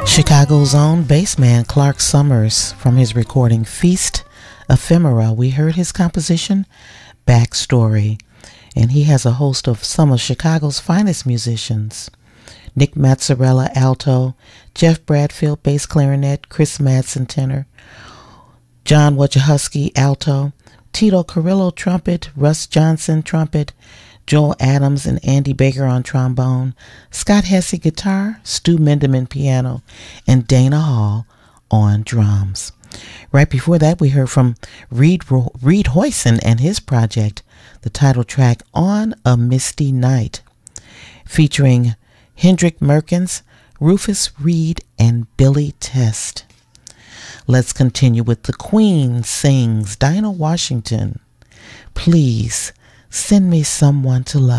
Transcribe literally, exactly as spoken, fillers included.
Chicago's own bassman Clark Summers, from his recording Feast Ephemera, we heard his composition Backstory, and he has a host of some of Chicago's finest musicians: Nick Mazzarella, alto; Jeff Bradfield, bass clarinet; Chris Madsen, tenor; John Wojciechowski, alto; Tito Carrillo, trumpet; Russ Johnson, trumpet; Joel Adams and Andy Baker on trombone; Scott Hesse, guitar; Stu Mendeman, piano; and Dana Hall on drums. Right before that, we heard from Reed, Ro- Reed Hoyson and his project, the title track On a Misty Night, featuring Hendrick Merkins, Rufus Reed, and Billy Test. Let's continue with The Queen sings Dinah Washington, Please Send Me Someone to Love.